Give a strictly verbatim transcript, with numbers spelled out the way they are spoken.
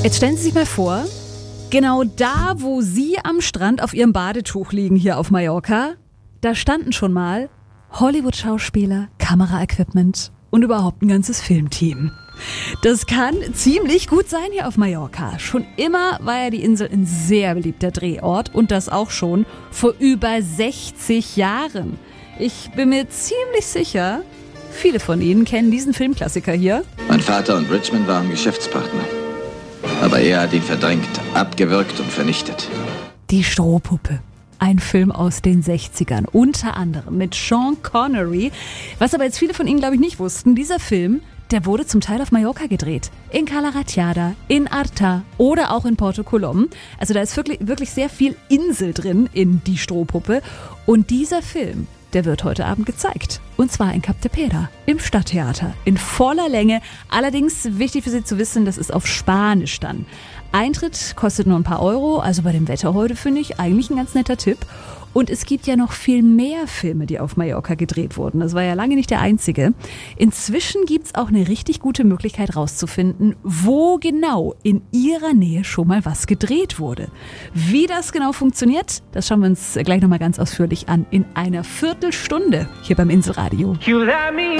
Jetzt stellen Sie sich mal vor, genau da, wo Sie am Strand auf Ihrem Badetuch liegen hier auf Mallorca, da standen schon mal Hollywood-Schauspieler, Kameraequipment und überhaupt ein ganzes Filmteam. Das kann ziemlich gut sein hier auf Mallorca. Schon immer war ja die Insel ein sehr beliebter Drehort und das auch schon vor über sechzig Jahren. Ich bin mir ziemlich sicher, viele von Ihnen kennen diesen Filmklassiker hier. Mein Vater und Richmond waren Geschäftspartner. Aber er hat ihn verdrängt, abgewürgt und vernichtet. Die Strohpuppe. Ein Film aus den sechzigern, unter anderem mit Sean Connery. Was aber jetzt viele von Ihnen, glaube ich, nicht wussten, dieser Film, der wurde zum Teil auf Mallorca gedreht. In Cala Ratjada, in Arta oder auch in Porto Colom. Also da ist wirklich, wirklich sehr viel Insel drin in Die Strohpuppe. Und dieser Film, der wird heute Abend gezeigt. Und zwar in Cap de Pera, im Stadttheater, in voller Länge. Allerdings wichtig für Sie zu wissen, das ist auf Spanisch dann. Eintritt kostet nur ein paar Euro, also bei dem Wetter heute finde ich eigentlich ein ganz netter Tipp. Und es gibt ja noch viel mehr Filme, die auf Mallorca gedreht wurden. Das war ja lange nicht der einzige. Inzwischen gibt's auch eine richtig gute Möglichkeit rauszufinden, wo genau in Ihrer Nähe schon mal was gedreht wurde. Wie das genau funktioniert, das schauen wir uns gleich nochmal ganz ausführlich an in einer Viertelstunde hier beim Inselradio.